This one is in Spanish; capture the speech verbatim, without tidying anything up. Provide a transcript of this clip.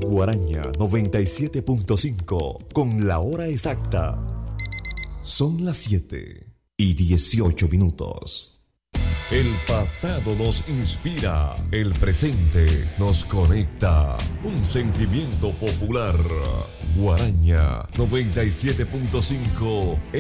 Guaraña noventa y siete punto cinco con la hora exacta. Son las siete y dieciocho minutos. El pasado nos inspira, el presente nos conecta. Un sentimiento popular. Guaraña noventa y siete punto cinco